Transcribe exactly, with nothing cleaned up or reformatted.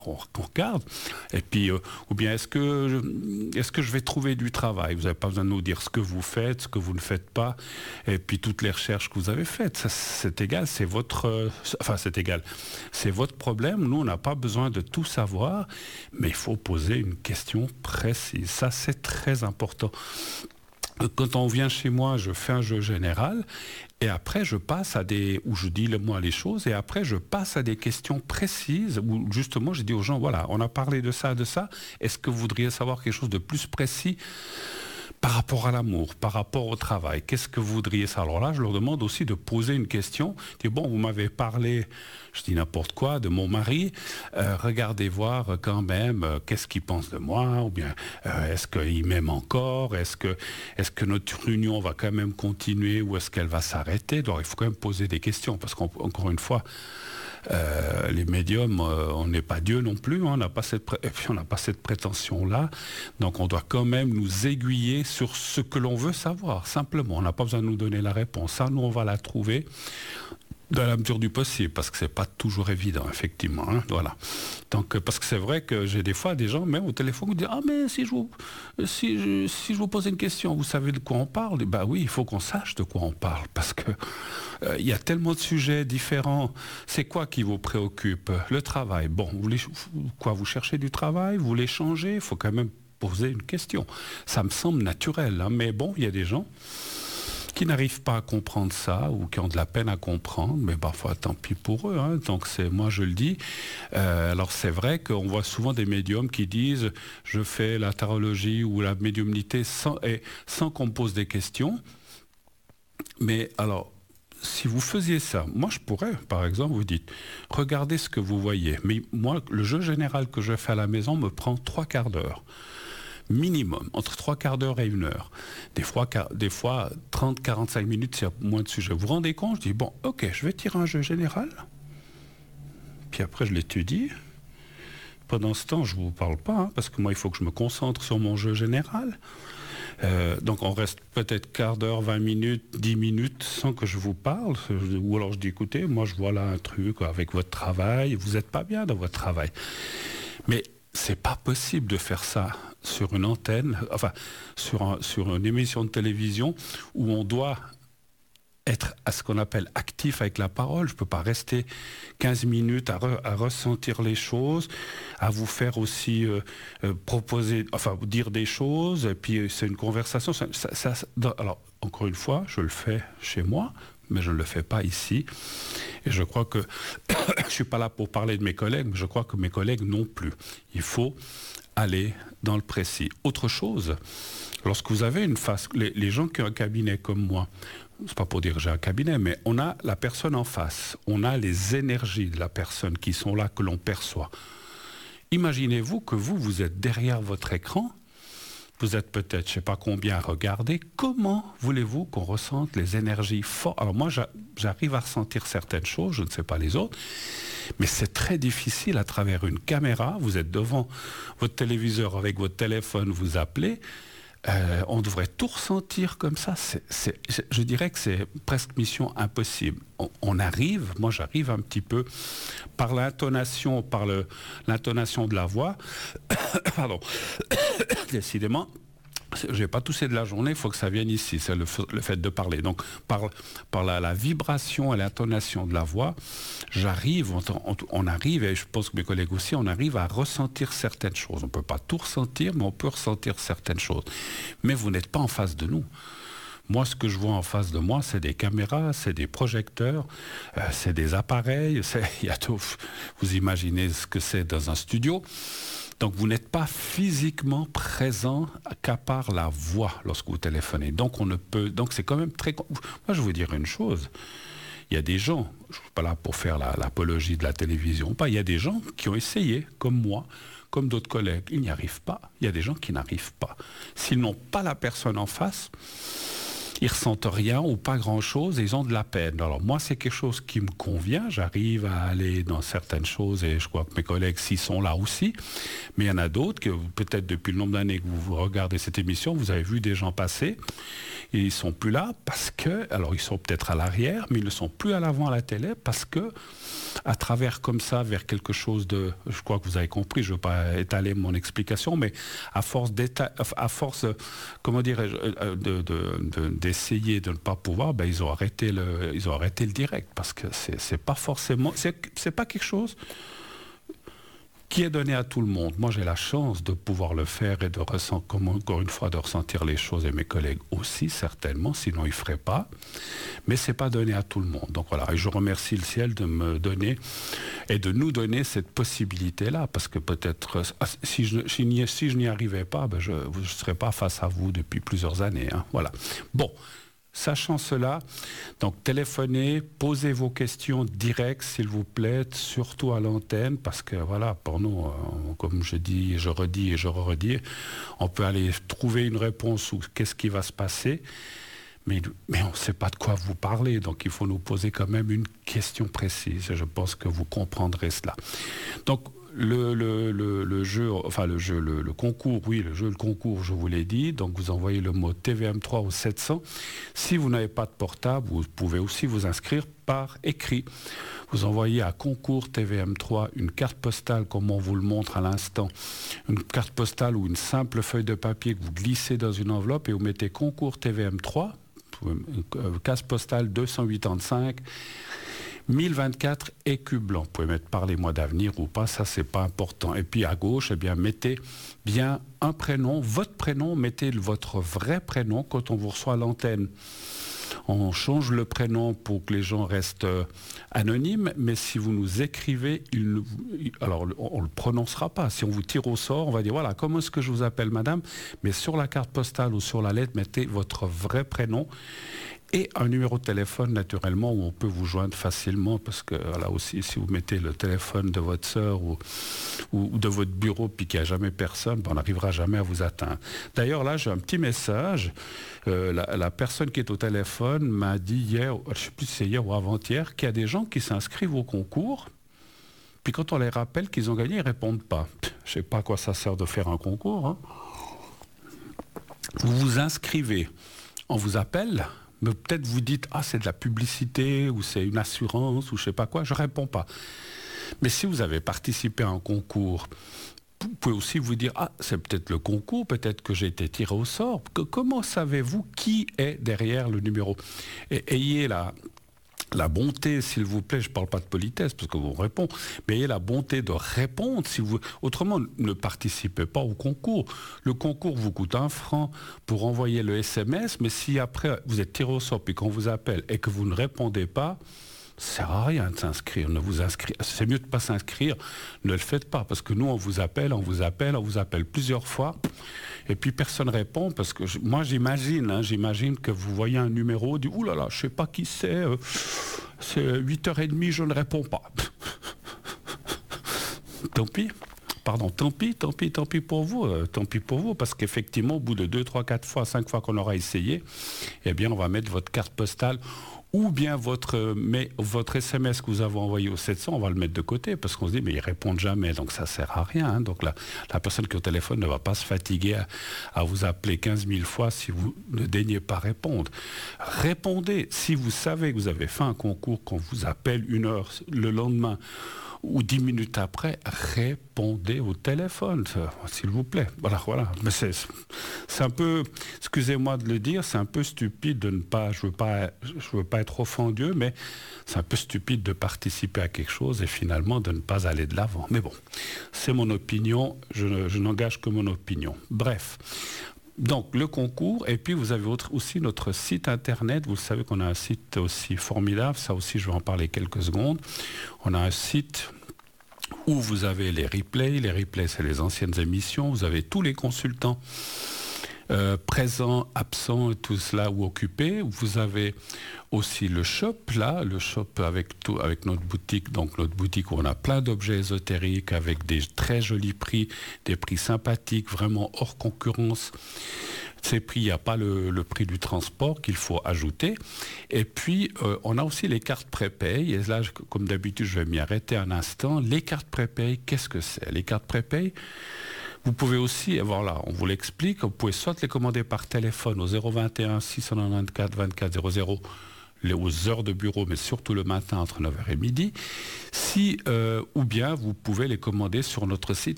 on regarde, et puis, euh, ou bien est-ce que, je, est-ce que je vais trouver du travail? Vous n'avez pas besoin de nous dire ce que vous faites, ce que vous ne faites pas, et puis toutes les recherches que vous avez faites. Ça, c'est égal, c'est votre, euh, enfin c'est égal, c'est votre problème. Nous, on n'a pas besoin de tout savoir, mais il faut poser une question précise. Ça, c'est très important. Quand on vient chez moi, je fais un jeu général et après je passe à des, où je dis moi les choses et après je passe à des questions précises où justement je dis aux gens, voilà, on a parlé de ça, de ça, est-ce que vous voudriez savoir quelque chose de plus précis par rapport à l'amour, par rapport au travail, qu'est-ce que vous voudriez ça? Alors là, je leur demande aussi de poser une question. Je dis, bon, vous m'avez parlé, je dis n'importe quoi, de mon mari, euh, regardez voir quand même euh, qu'est-ce qu'il pense de moi, ou bien euh, est-ce qu'il m'aime encore, est-ce que, est-ce que notre union va quand même continuer ou est-ce qu'elle va s'arrêter? Alors il faut quand même poser des questions, parce qu'encore une fois, Euh, les médiums, euh, on n'est pas Dieu non plus, hein, on n'a pas cette pré- et puis on n'a pas cette prétention-là. Donc on doit quand même nous aiguiller sur ce que l'on veut savoir, simplement. On n'a pas besoin de nous donner la réponse. Ça, nous, on va la trouver dans la mesure du possible, parce que c'est pas toujours évident, effectivement. Hein, voilà. Donc, parce que c'est vrai que j'ai des fois des gens, même au téléphone, qui disent « Ah, mais si je, vous, si, je, si je vous pose une question, vous savez de quoi on parle ?» Ben oui, il faut qu'on sache de quoi on parle, parce que euh, il y a tellement de sujets différents. C'est quoi qui vous préoccupe? Le travail. Bon, vous voulez, quoi, vous cherchez du travail? Vous voulez changer? Il faut quand même poser une question. Ça me semble naturel, hein, mais bon, il y a des gens qui n'arrivent pas à comprendre ça ou qui ont de la peine à comprendre, mais parfois tant pis pour eux. Hein. Donc c'est, moi je le dis. Euh, alors c'est vrai qu'on voit souvent des médiums qui disent je fais la tarologie ou la médiumnité sans, et, sans qu'on me pose des questions. Mais alors, si vous faisiez ça, moi je pourrais, par exemple, vous dites, regardez ce que vous voyez. Mais moi, le jeu général que je fais à la maison me prend trois quarts d'heure. Minimum, entre trois quarts d'heure et une heure. Des fois, des fois trente à quarante-cinq minutes, c'est moins de sujets. Vous vous rendez compte? Je dis, bon, ok, je vais tirer un jeu général. Puis après, je l'étudie. Pendant ce temps, je ne vous parle pas, hein, parce que moi, il faut que je me concentre sur mon jeu général. Euh, donc, on reste peut-être quart d'heure, vingt minutes, dix minutes sans que je vous parle. Ou alors, je dis, écoutez, moi, je vois là un truc avec votre travail. Vous n'êtes pas bien dans votre travail. Mais c'est pas possible de faire ça sur une antenne, enfin, sur, un, sur une émission de télévision où on doit être à ce qu'on appelle actif avec la parole. Je ne peux pas rester quinze minutes à, re, à ressentir les choses, à vous faire aussi euh, euh, proposer, enfin, vous dire des choses, et puis c'est une conversation. Ça, ça, ça, alors, encore une fois, je le fais chez moi, mais je ne le fais pas ici. Et je crois que, je ne suis pas là pour parler de mes collègues, mais je crois que mes collègues non plus. Il faut aller dans le précis. Autre chose, lorsque vous avez une face, les, les gens qui ont un cabinet comme moi, c'est pas pour dire que j'ai un cabinet, mais on a la personne en face, on a les énergies de la personne qui sont là, que l'on perçoit. Imaginez-vous que vous, vous êtes derrière votre écran, vous êtes peut-être, je ne sais pas combien, à regarder. Comment voulez-vous qu'on ressente les énergies fortes? Alors moi, j'arrive à ressentir certaines choses, je ne sais pas les autres, mais c'est très difficile à travers une caméra. Vous êtes devant votre téléviseur avec votre téléphone, vous appelez. Euh, on devrait tout ressentir comme ça. C'est, c'est, je dirais que c'est presque mission impossible. On, on arrive, moi j'arrive un petit peu par l'intonation, par le, l'intonation de la voix. Pardon. Décidément, je n'ai pas toussé de la journée, il faut que ça vienne ici, c'est le, le fait de parler. Donc, par, par la, la vibration et l'intonation de la voix, j'arrive, on, on, on arrive, et je pense que mes collègues aussi, on arrive à ressentir certaines choses. On ne peut pas tout ressentir, mais on peut ressentir certaines choses. Mais vous n'êtes pas en face de nous. Moi, ce que je vois en face de moi, c'est des caméras, c'est des projecteurs, euh, c'est des appareils, c'est, y a tout, vous imaginez ce que c'est dans un studio. Donc, vous n'êtes pas physiquement présent qu'à part la voix lorsque vous téléphonez. Donc, on ne peut. Donc, c'est quand même très. Moi, je vais vous dire une chose. Il y a des gens, je ne suis pas là pour faire la, l'apologie de la télévision, pas. Il y a des gens qui ont essayé, comme moi, comme d'autres collègues. Ils n'y arrivent pas. Il y a des gens qui n'arrivent pas. S'ils n'ont pas la personne en face, ils ressentent rien ou pas grand-chose et ils ont de la peine. Alors moi, c'est quelque chose qui me convient. J'arrive à aller dans certaines choses et je crois que mes collègues s'y sont là aussi. Mais il y en a d'autres que peut-être depuis le nombre d'années que vous regardez cette émission, vous avez vu des gens passer et ils sont plus là parce que, alors ils sont peut-être à l'arrière, mais ils ne sont plus à l'avant à la télé parce que à travers comme ça vers quelque chose de, je crois que vous avez compris, je ne veux pas étaler mon explication, mais à force d'éta- à force, comment dirais-je, de, de, de, d'essayer de ne pas pouvoir, ben ils ont arrêté le, ils ont arrêté le direct parce que c'est, c'est pas forcément, c'est, c'est pas quelque chose qui est donné à tout le monde. Moi, j'ai la chance de pouvoir le faire et de ressentir, comme encore une fois, de ressentir les choses et mes collègues aussi, certainement, sinon ils ne feraient pas. Mais ce n'est pas donné à tout le monde. Donc voilà, et je remercie le ciel de me donner et de nous donner cette possibilité-là, parce que peut-être, si je, si, si je n'y arrivais pas, ben je ne serais pas face à vous depuis plusieurs années. Hein. Voilà. Bon. Sachant cela, donc téléphonez, posez vos questions directes, s'il vous plaît, surtout à l'antenne, parce que voilà, pour nous, euh, comme je dis, je redis et je redis, on peut aller trouver une réponse ou qu'est-ce qui va se passer, mais, mais on ne sait pas de quoi vous parlez, donc il faut nous poser quand même une question précise, et je pense que vous comprendrez cela. Donc, Le, le, le, le jeu, enfin le jeu, le, le concours, oui, le jeu, le concours, je vous l'ai dit. Donc vous envoyez le mot T V M trois au sept cents. Si vous n'avez pas de portable, vous pouvez aussi vous inscrire par écrit. Vous envoyez à concours T V M trois une carte postale, comme on vous le montre à l'instant. Une carte postale ou une simple feuille de papier que vous glissez dans une enveloppe et vous mettez concours T V M trois, case postale deux cent quatre-vingt-cinq. mille vingt-quatre écus blancs. Vous pouvez mettre parlez-moi d'avenir ou pas, ça c'est pas important. Et puis à gauche, eh bien mettez bien un prénom, votre prénom, mettez votre vrai prénom quand on vous reçoit à l'antenne. On change le prénom pour que les gens restent euh, anonymes, mais si vous nous écrivez, il ne, alors on ne le prononcera pas. Si on vous tire au sort, on va dire voilà, comment est-ce que je vous appelle madame? Mais sur la carte postale ou sur la lettre, mettez votre vrai prénom. Et un numéro de téléphone, naturellement, où on peut vous joindre facilement, parce que là aussi, si vous mettez le téléphone de votre sœur ou, ou de votre bureau, puis qu'il n'y a jamais personne, ben on n'arrivera jamais à vous atteindre. D'ailleurs, là, j'ai un petit message. Euh, la, la personne qui est au téléphone m'a dit hier, je ne sais plus si c'est hier ou avant-hier, qu'il y a des gens qui s'inscrivent au concours, puis quand on les rappelle qu'ils ont gagné, ils ne répondent pas. Je ne sais pas à quoi ça sert de faire un concours. Hein. Vous vous inscrivez, on vous appelle... Mais peut-être vous dites, ah c'est de la publicité, ou c'est une assurance, ou je ne sais pas quoi, je ne réponds pas. Mais si vous avez participé à un concours, vous pouvez aussi vous dire, ah c'est peut-être le concours, peut-être que j'ai été tiré au sort. Que, comment savez-vous qui est derrière le numéro? Et ayez la... La bonté, s'il vous plaît, je ne parle pas de politesse parce que vous répondez, mais ayez la bonté de répondre. Si vous, autrement, ne participez pas au concours. Le concours vous coûte un franc pour envoyer le S M S, mais si après vous êtes tiré au sort et qu'on vous appelle et que vous ne répondez pas, ça ne sert à rien de s'inscrire. Ne vous inscrire. C'est mieux de ne pas s'inscrire. Ne le faites pas parce que nous, on vous appelle, on vous appelle, on vous appelle plusieurs fois. Et puis personne ne répond parce que je, moi j'imagine, hein, j'imagine que vous voyez un numéro, dit ouh là là, je sais pas qui c'est, euh, c'est huit heures trente, je ne réponds pas. Tant pis, pardon, tant pis, tant pis, tant pis pour vous, euh, tant pis pour vous, parce qu'effectivement, au bout de deux, trois, quatre fois, cinq fois qu'on aura essayé, eh bien on va mettre votre carte postale ou bien votre, mais, votre S M S que vous avez envoyé au sept cents, on va le mettre de côté, parce qu'on se dit, mais ils répondent jamais, donc ça ne sert à rien. Hein. Donc la, la personne qui est au téléphone ne va pas se fatiguer à, à vous appeler quinze mille fois si vous ne daignez pas répondre. Répondez, si vous savez que vous avez fait un concours, qu'on vous appelle une heure le lendemain, ou dix minutes après, répondez au téléphone, s'il vous plaît. Voilà, voilà. Mais c'est, c'est un peu, excusez-moi de le dire, c'est un peu stupide de ne pas, je veux pas, je veux pas être offendieux, mais c'est un peu stupide de participer à quelque chose et finalement de ne pas aller de l'avant. Mais bon, c'est mon opinion, je, je n'engage que mon opinion. Bref. Donc, le concours, et puis vous avez autre, aussi notre site internet. Vous savez qu'on a un site aussi formidable, ça aussi je vais en parler quelques secondes. On a un site où vous avez les replays. Les replays, c'est les anciennes émissions. Vous avez tous les consultants euh, présents, absents, et tout cela ou occupés. Vous avez aussi le shop, là, le shop avec, tout, avec notre boutique. Donc notre boutique où on a plein d'objets ésotériques avec des très jolis prix, des prix sympathiques, vraiment hors concurrence. ces prix, il n'y a pas le, le prix du transport qu'il faut ajouter. Et puis, euh, on a aussi les cartes prépay. Et là, je, comme d'habitude, je vais m'y arrêter un instant. Les cartes prépay, qu'est-ce que c'est? Les cartes prépay, vous pouvez aussi, voilà, on vous l'explique, vous pouvez soit les commander par téléphone au zéro vingt et un six cent quatre-vingt-quatorze vingt-quatre zéro zéro, les, aux heures de bureau, mais surtout le matin entre neuf heures et midi, si, euh, ou bien vous pouvez les commander sur notre site